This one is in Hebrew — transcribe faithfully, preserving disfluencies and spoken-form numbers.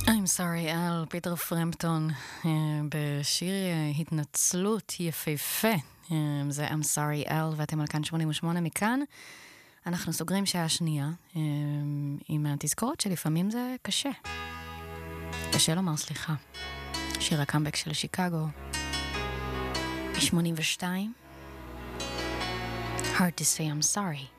I'm sorry, על פיטר פרמפטון, בשיר התנצלות יפהפה, זה I'm sorry, על, ואתם על כאן שמונים ושמונה מכאן. אנחנו סוגרים שעה שנייה, עם התזכורת שלפעמים זה קשה. קשה לומר סליחה. שיר הקאמבק של שיקגו, ב-שמונים ושתיים. Hard to say I'm sorry.